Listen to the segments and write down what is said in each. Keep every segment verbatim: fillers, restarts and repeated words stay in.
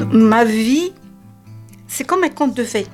Ma vie, c'est comme un conte de fées.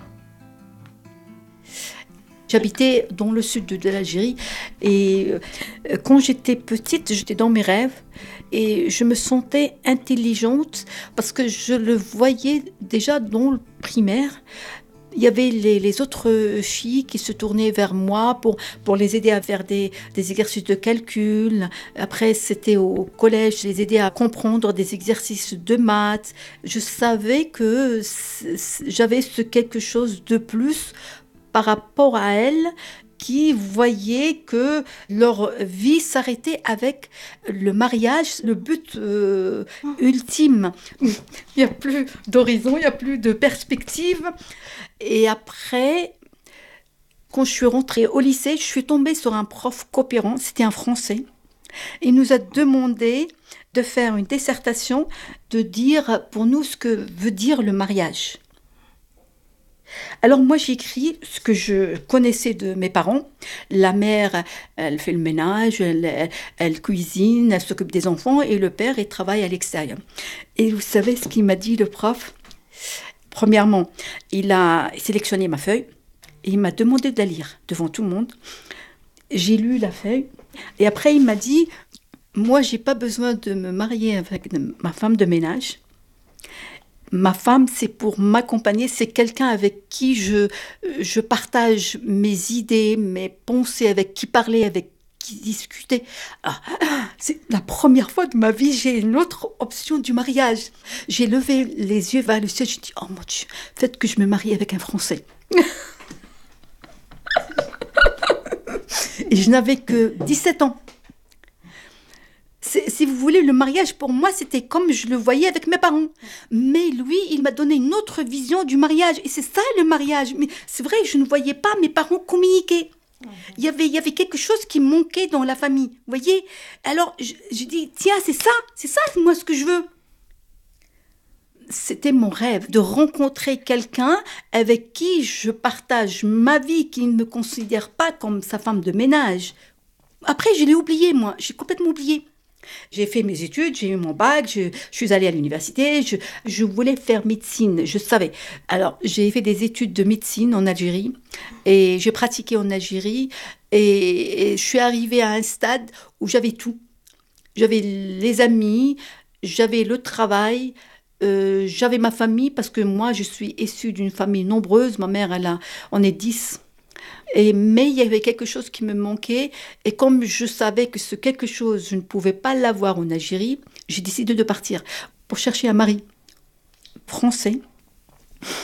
J'habitais dans le sud de l'Algérie et quand j'étais petite, j'étais dans mes rêves et je me sentais intelligente parce que je le voyais déjà dans le primaire. Il y avait les, les autres filles qui se tournaient vers moi pour, pour les aider à faire des, des exercices de calcul. Après, c'était au collège, je les aidais à comprendre des exercices de maths. Je savais que j'avais ce quelque chose de plus par rapport à elles qui voyaient que leur vie s'arrêtait avec le mariage, le but euh, ultime. Il n'y a plus d'horizon, il n'y a plus de perspective. Et après, quand je suis rentrée au lycée, je suis tombée sur un prof coopérant, c'était un Français. Il nous a demandé de faire une dissertation, de dire pour nous ce que veut dire le mariage. Alors moi j'ai écrit ce que je connaissais de mes parents. La mère, elle fait le ménage, elle, elle, elle cuisine, elle s'occupe des enfants et le père, il travaille à l'extérieur. Et vous savez ce qu'il m'a dit le prof ? Premièrement, il a sélectionné ma feuille et il m'a demandé de la lire devant tout le monde. J'ai lu la feuille et après il m'a dit « Moi j'ai pas besoin de me marier avec ma femme de ménage. Ma femme, c'est pour m'accompagner, c'est quelqu'un avec qui je, je partage mes idées, mes pensées, avec qui parler, avec qui discuter. Ah, c'est la première fois de ma vie, j'ai une autre option du mariage. J'ai levé les yeux vers le ciel, je dis « Oh mon Dieu, faites que je me marie avec un Français. » Et je n'avais que dix-sept ans. C'est, si vous voulez, le mariage, pour moi, c'était comme je le voyais avec mes parents. Mais lui, il m'a donné une autre vision du mariage. Et c'est ça, le mariage. Mais c'est vrai, je ne voyais pas mes parents communiquer. Il y avait, il y avait quelque chose qui manquait dans la famille. Vous voyez ? Alors, je, je dis, tiens, c'est ça, c'est ça, moi, ce que je veux. C'était mon rêve, de rencontrer quelqu'un avec qui je partage ma vie, qui ne me considère pas comme sa femme de ménage. Après, je l'ai oublié, moi. J'ai complètement oublié. J'ai fait mes études, j'ai eu mon bac, je, je suis allée à l'université, je, je voulais faire médecine, je savais. Alors, j'ai fait des études de médecine en Algérie et j'ai pratiqué en Algérie et, et je suis arrivée à un stade où j'avais tout. J'avais les amis, j'avais le travail, euh, j'avais ma famille parce que moi, je suis issue d'une famille nombreuse. Ma mère, elle a, on est dix. Et, mais il y avait quelque chose qui me manquait et comme je savais que ce quelque chose, je ne pouvais pas l'avoir en Algérie, j'ai décidé de partir pour chercher un mari français